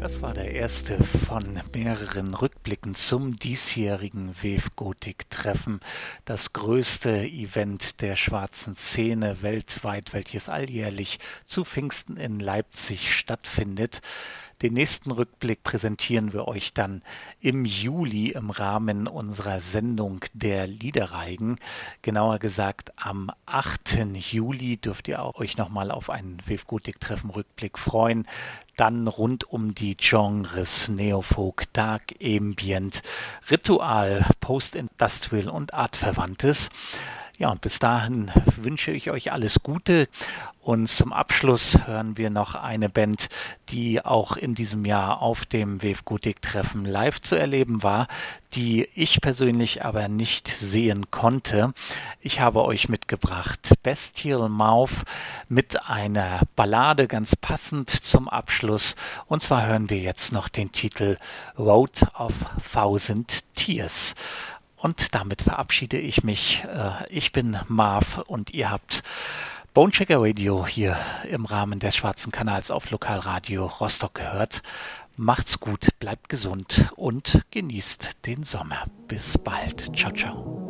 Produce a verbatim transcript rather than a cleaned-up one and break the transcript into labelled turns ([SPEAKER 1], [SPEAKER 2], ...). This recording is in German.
[SPEAKER 1] Das war der erste von mehreren Rückblicken zum diesjährigen Wave Gothic Treffen, das größte Event der schwarzen Szene weltweit, welches alljährlich zu Pfingsten in Leipzig stattfindet. Den nächsten Rückblick präsentieren wir euch dann im Juli im Rahmen unserer Sendung der Liederreigen. Genauer gesagt am achten Juli dürft ihr auch euch nochmal auf einen Wave Gothic Treffen Rückblick freuen. Dann rund um die Genres Neofolk, Dark Ambient, Ritual, Post-Industrial und Artverwandtes. Ja, und bis dahin wünsche ich euch alles Gute. Und zum Abschluss hören wir noch eine Band, die auch in diesem Jahr auf dem Wave Gothic Treffen live zu erleben war, die ich persönlich aber nicht sehen konnte. Ich habe euch mitgebracht Bestial Mouth mit einer Ballade ganz passend zum Abschluss. Und zwar hören wir jetzt noch den Titel Road of Thousand Tears. Und damit verabschiede ich mich. Ich bin Marv und ihr habt Bonechecker Radio hier im Rahmen des Schwarzen Kanals auf Lokalradio Rostock gehört. Macht's gut, bleibt gesund und genießt den Sommer. Bis bald. Ciao, ciao.